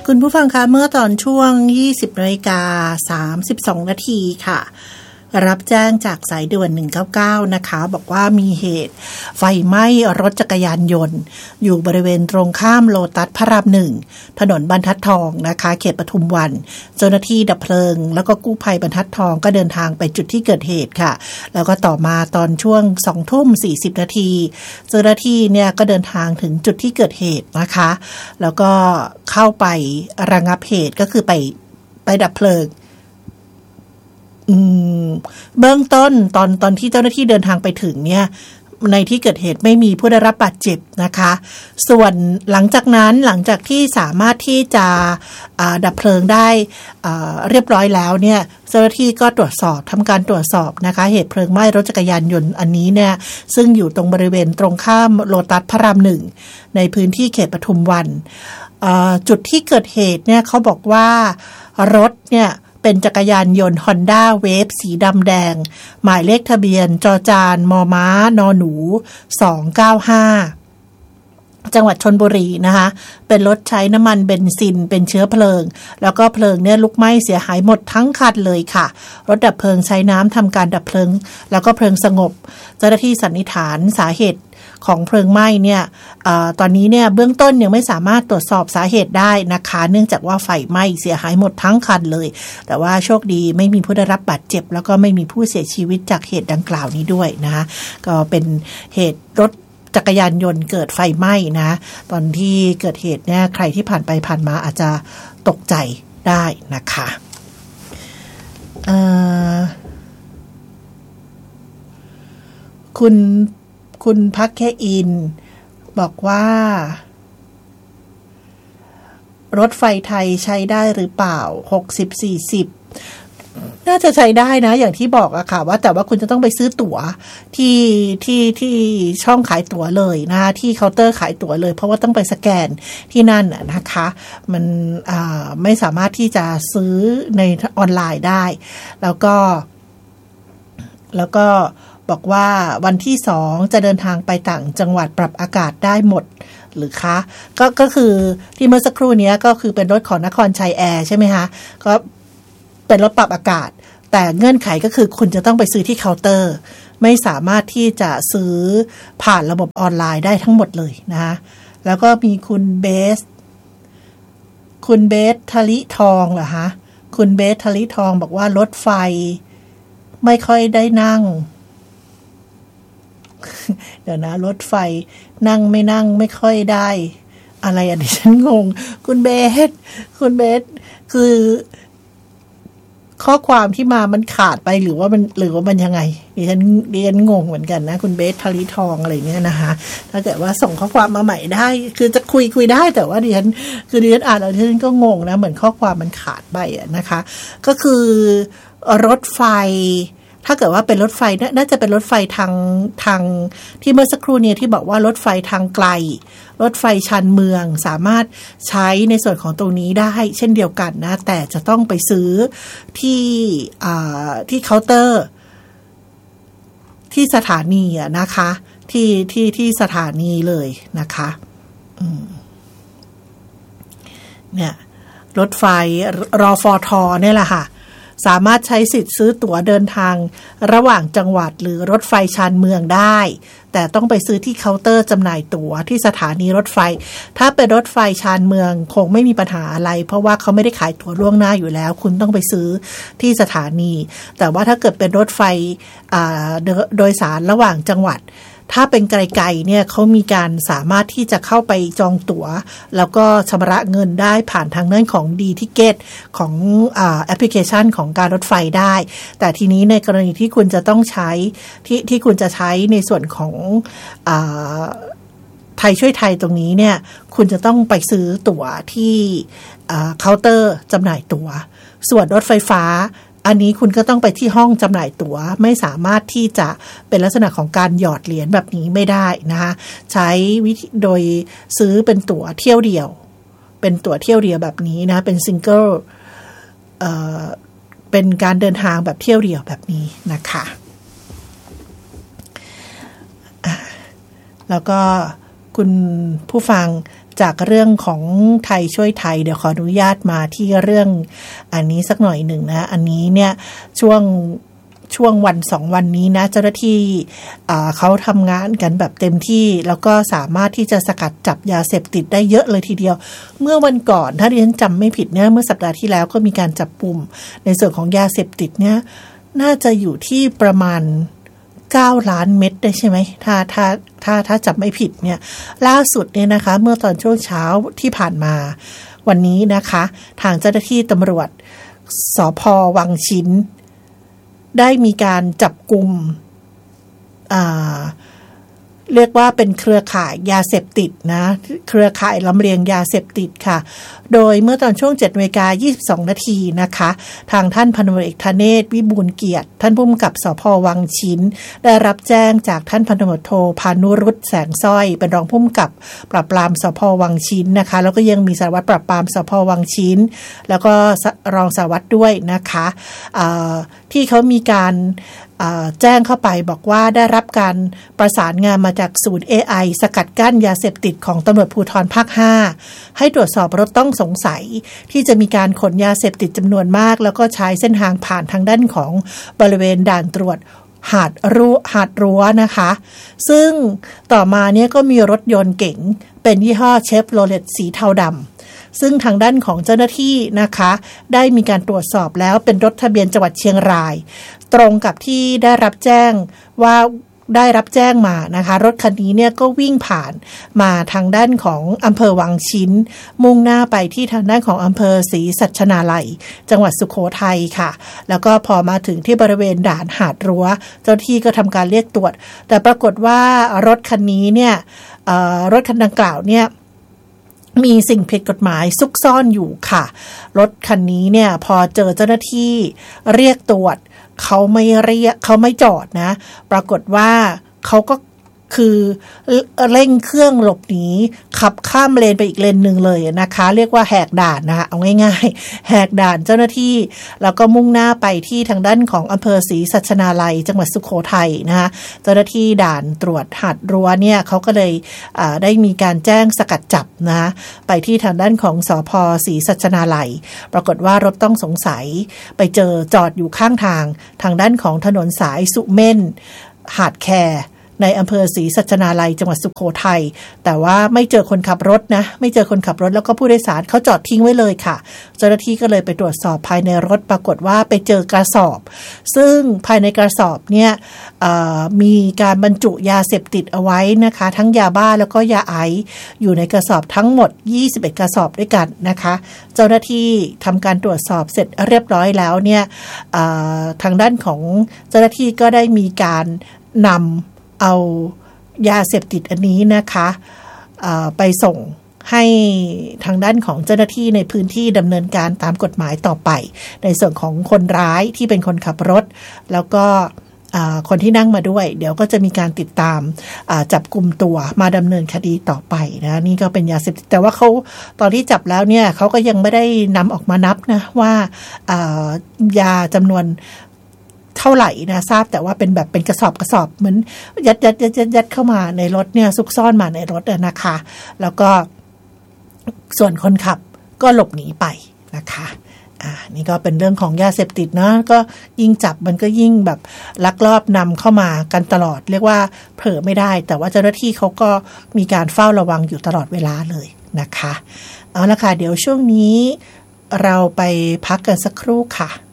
คุณผู้ฟังคะเมื่อตอนช่วง 20:32 นาทีค่ะรับแจ้งจากสายด่วน199นะคะบอกว่ามีเหตุไฟไหม้รถจักรยานยนต์อยู่บริเวณตรงข้ามโลตัสพระราม1ถนนบรรทัดทองนะคะเขตปทุมวันเจ้าหน้าที่ดับเพลิงแล้วก็กู้ภัยบรรทัดทองก็เดินทางไปจุดที่เกิดเหตุค่ะแล้วก็ต่อมาตอนช่วง 20:40 นาทีเจ้าหน้าที่เนี่ยก็เดินทางถึงจุดที่เกิดเหตุนะคะแล้วก็เข้าไประงับเหตุก็คือไปดับเพลิงเบื้องต้นตอนที่เจ้าหน้าที่เดินทางไปถึงเนี่ยในที่เกิดเหตุไม่มีผู้ได้รับบาดเจ็บนะคะส่วนหลังจากที่สามารถที่จะดับเพลิงได้เรียบร้อยแล้วเนี่ยเจ้าหน้าที่ก็ทำการตรวจสอบนะคะเหตุเพลิงไหม้รถจักรยานยนต์อันนี้เนี่ยซึ่งอยู่ตรงบริเวณตรงข้ามโลตัสพระราม1ในพื้นที่เขตปทุมวันจุดที่เกิดเหตุเนี่ยเขาบอกว่ารถเนี่ยเป็นจักรยานยนต์ Honda Wave สีดำแดงหมายเลขทะเบียนจจานมม้านหนู295จังหวัดชลบุรีนะคะเป็นรถใช้น้ำมันเบนซินเป็นเชื้อเพลิงแล้วก็เพลิงเนี่ยลุกไหม้เสียหายหมดทั้งคันเลยค่ะรถดับเพลิงใช้น้ำทำการดับเพลิงแล้วก็เพลิงสงบเจ้าหน้าที่สันนิษฐานสาเหตุของเพลิงไหม้เนี่ยตอนนี้เนี่ยเบื้องต้นยังไม่สามารถตรวจสอบสาเหตุได้นะคะเนื่องจากว่าไฟไหม้เสียหายหมดทั้งคันเลยแต่ว่าโชคดีไม่มีผู้ได้รับบาดเจ็บแล้วก็ไม่มีผู้เสียชีวิตจากเหตุดังกล่าวนี้ด้วยนะคะก็เป็นเหตุรถจักรยานยนต์เกิดไฟไหม้นะตอนที่เกิดเหตุเนี่ยใครที่ผ่านไปผ่านมาอาจจะตกใจได้นะคะคุณพักแค่อินบอกว่ารถไฟไทยใช้ได้หรือเปล่า60-40น่าจะใช้ได้นะอย่างที่บอกอะค่ะว่าแต่ว่าคุณจะต้องไปซื้อตั๋วที่ช่องขายตั๋วเลยนะที่เคาน์เตอร์ขายตั๋วเลยเพราะว่าต้องไปสแกนที่นั่นนะคะมันไม่สามารถที่จะซื้อในออนไลน์ได้แล้วก็บอกว่าวันที่2จะเดินทางไปต่างจังหวัดปรับอากาศได้หมดหรือคะก็คือที่เมื่อสักครู่นี้ก็คือเป็นรถของนครชัยแอร์ใช่ไหมคะก็เป็นรถปรับอากาศแต่เงื่อนไขก็คือคุณจะต้องไปซื้อที่เคาน์เตอร์ไม่สามารถที่จะซื้อผ่านระบบออนไลน์ได้ทั้งหมดเลยนะคะแล้วก็มีคุณเบสทลิทองเหรอคะคุณเบสทลิทองบอกว่ารถไฟไม่ค่อยได้นั่งเดี๋ยวนะรถไฟนั่งไม่ค่อยได้อะไรอ่ะดิฉันงงคุณเบสคือข้อความที่มามันขาดไปหรือว่ามันยังไงดิฉันงงเหมือนกันนะคุณเบสทลิทองอะไรเงี้ยนะคะถ้าเกิดว่าส่งข้อความมาใหม่ได้คือจะคุยได้แต่ว่าดิฉันอ่านแล้วดิฉันก็งงนะเหมือนข้อความมันขาดไปอ่ะนะคะก็คือรถไฟถ้าเกิดว่าเป็นรถไฟน่าจะเป็นรถไฟทางที่เมื่อสักครู่นี้ที่บอกว่ารถไฟทางไกลรถไฟชานเมืองสามารถใช้ในส่วนของตรงนี้ได้เช่นเดียวกันนะแต่จะต้องไปซื้อที่เคาน์เตอร์ที่สถานีนะคะที่สถานีเลยนะคะเนี่ยรถไฟรฟท.เนี่ยแหละค่ะสามารถใช้สิทธิ์ซื้อตั๋วเดินทางระหว่างจังหวัดหรือรถไฟชานเมืองได้แต่ต้องไปซื้อที่เคาน์เตอร์จำหน่ายตั๋วที่สถานีรถไฟถ้าเป็นรถไฟชานเมืองคงไม่มีปัญหาอะไรเพราะว่าเขาไม่ได้ขายตั๋วล่วงหน้าอยู่แล้วคุณต้องไปซื้อที่สถานีแต่ว่าถ้าเกิดเป็นรถไฟโดยสารระหว่างจังหวัดถ้าเป็นไกลๆเนี่ยเขามีการสามารถที่จะเข้าไปจองตั๋วแล้วก็ชำระเงินได้ผ่านทางด้านของ D-Ticket ของแอปพลิเคชันของการรถไฟได้แต่ทีนี้ในกรณีที่คุณจะต้องใช้ที่คุณจะใช้ในส่วนของไทยช่วยไทยตรงนี้เนี่ยคุณจะต้องไปซื้อตั๋วที่เคาน์เตอร์จำหน่ายตั๋วส่วนรถไฟฟ้าอันนี้คุณก็ต้องไปที่ห้องจำหน่ายตั๋วไม่สามารถที่จะเป็นลักษณะของการหยอดเหรียญแบบนี้ไม่ได้นะคะใช้วิธีโดยซื้อเป็นตั๋วเที่ยวเดียวเป็นตั๋วเที่ยวเดียวแบบนี้นะเป็นซิงเกิลเป็นการเดินทางแบบเที่ยวเดียวแบบนี้นะคะแล้วก็คุณผู้ฟังจากเรื่องของไทยช่วยไทยเดี๋ยวขออนุญาตมาที่เรื่องอันนี้สักหน่อยหนึ่งนะอันนี้เนี่ยช่วงวัน2วันนี้นะเจ้าหน้าที่เขาทำงานกันแบบเต็มที่แล้วก็สามารถที่จะสกัดจับยาเสพติดได้เยอะเลยทีเดียวเมื่อวันก่อนถ้าดิฉันจำไม่ผิดเนี่ยเมื่อสัปดาห์ที่แล้วก็มีการจับกุมในส่วนของยาเสพติดเนี่ยน่าจะอยู่ที่ประมาณ9 ล้านเม็ดได้ใช่ไหมถ้าจำไม่ผิดเนี่ยล่าสุดเนี่ยนะคะเมื่อตอนช่วงเช้าที่ผ่านมาวันนี้นะคะทางเจ้าหน้าที่ตำรวจสภ.วังชิ้นได้มีการจับกุมเรียกว่าเป็นเครือข่ายยาเสพติดนะเครือข่ายลำเลียงยาเสพติดค่ะโดยเมื่อตอนช่วง 7:22 น.นะคะทางท่านพันตำรวจเอกธเนศวิบูลย์เกียรติท่านผู้กำกับสภ.วังชิ้นได้รับแจ้งจากท่านพันตำรวจโทพานุรุตแสงสร้อยเป็นรองผู้กำกับปราบปรามสภ.วังชิ้นนะคะแล้วก็ยังมีสารวัตรปราบปรามสภ.วังชิ้นแล้วก็รองสารวัตรด้วยนะคะที่เขามีการแจ้งเข้าไปบอกว่าได้รับการประสานงานมาจากศูนย์ AI สกัดกั้นยาเสพติดของตำรวจภูธรภาค 5ให้ตรวจสอบรถต้องสงสัยที่จะมีการขนยาเสพติดจำนวนมากแล้วก็ใช้เส้นทางผ่านทางด้านของบริเวณด่านตรวจหาดรั้วนะคะซึ่งต่อมาเนี่ยก็มีรถยนต์เก๋งเป็นยี่ห้อเชฟโรเลตสีเทาดำซึ่งทางด้านของเจ้าหน้าที่นะคะได้มีการตรวจสอบแล้วเป็นรถทะเบียนจังหวัดเชียงรายตรงกับที่ได้รับแจ้งมานะคะรถคันนี้เนี่ยก็วิ่งผ่านมาทางด้านของอำเภอวังชิ้นมุ่งหน้าไปที่ทางด้านของอำเภอศรีสัชนาลัยจังหวัดสุโขทัยค่ะแล้วก็พอมาถึงที่บริเวณด่านหาดรั้วเจ้าที่ก็ทำการเรียกตรวจแต่ปรากฏว่ารถคันนี้เนี่ยรถคันดังกล่าวเนี่ยมีสิ่งผิดกฎหมายซุกซ่อนอยู่ค่ะรถคันนี้เนี่ยพอเจอเจ้าหน้าที่เรียกตรวจเขาไม่จอดนะปรากฏว่าเขาก็คือเร่งเครื่องหลบหนีขับข้ามเลนไปอีกเลนหนึ่งเลยนะคะเรียกว่าแหกด่านนะคะเอาง่ายๆแหกด่านเจ้าหน้าที่แล้วก็มุ่งหน้าไปที่ทางด้านของอำเภอศรีสัชนาลัยจังหวัดสุโขทัยนะคะเจ้าหน้าที่ด่านตรวจหาดรั้วเนี่ยเขาก็เลยได้มีการแจ้งสกัดจับนะไปที่ทางด้านของสภ.ศรีสัชนาลัยปรากฏว่ารถต้องสงสัยไปเจอจอดอยู่ข้างทางด้านของถนนสายสุเม่นหาดแคในอำเภอศรีสัชนาลัยจังหวัดสุโขทัยแต่ว่าไม่เจอคนขับรถนะไม่เจอคนขับรถแล้วก็ผู้โดยสารเขาจอดทิ้งไว้เลยค่ะเจ้าหน้าที่ก็เลยไปตรวจสอบภายในรถปรากฏว่าไปเจอกระสอบซึ่งภายในกระสอบเนี่ยมีการบรรจุยาเสพติดเอาไว้นะคะทั้งยาบ้าแล้วก็ยาไอซ์อยู่ในกระสอบทั้งหมด21กระสอบด้วยกันนะคะเจ้าหน้าที่ทำการตรวจสอบเสร็จเรียบร้อยแล้วเนี่ยทางด้านของเจ้าหน้าที่ก็ได้มีการนำเอายาเสพติดอันนี้นะคะไปส่งให้ทางด้านของเจ้าหน้าที่ในพื้นที่ดำเนินการตามกฎหมายต่อไปในส่วนของคนร้ายที่เป็นคนขับรถแล้วก็คนที่นั่งมาด้วยเดี๋ยวก็จะมีการติดตามจับกุมตัวมาดำเนินคดีต่อไปนะนี่ก็เป็นยาเสพติดแต่ว่าเขาตอนที่จับแล้วเนี่ยเขาก็ยังไม่ได้นำออกมานับนะว่ายาจำนวนเท่าไหร่นะทราบแต่ว่าเป็นแบบเป็นกระสอบเหมือนยัดเข้ามาในรถเนี่ยซุกซ่อนมาในรถนะคะแล้วก็ส่วนคนขับก็หลบหนีไปนะคะนี่ก็เป็นเรื่องของยาเสพติดนะก็ยิ่งจับมันก็ยิ่งแบบลักลอบนำเข้ามากันตลอดเรียกว่าเผลอไม่ได้แต่ว่าเจ้าหน้าที่เขาก็มีการเฝ้าระวังอยู่ตลอดเวลาเลยนะคะเอาละค่ะเดี๋ยวช่วงนี้เราไปพักกันสักครู่ค่ะ